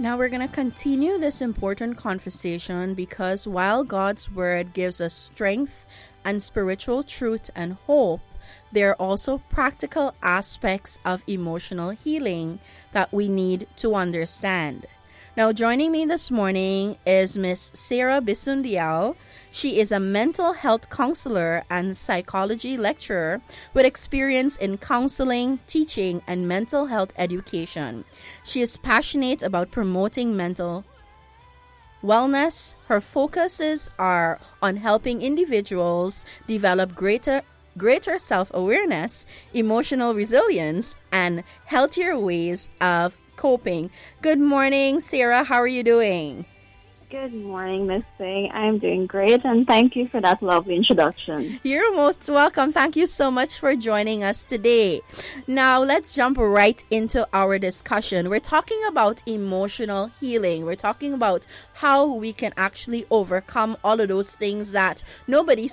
Now we're going to continue this important conversation because while God's Word gives us strength and spiritual truth and hope, there are also practical aspects of emotional healing that we need to understand. Now, joining me this morning is Miss Sarah Bisundial. She is a mental health counselor and psychology lecturer with experience in counseling, teaching, and mental health education. She is passionate about promoting mental wellness. Her focuses are on helping individuals develop greater self-awareness, emotional resilience, and healthier ways of coping. Good morning, Sarah. How are you doing? Good morning, Miss Singh. I'm doing great, and thank you for that lovely introduction. You're most welcome. Thank you so much for joining us today. Now, let's jump right into our discussion. We're talking about emotional healing. We're talking about how we can actually overcome all of those things that nobody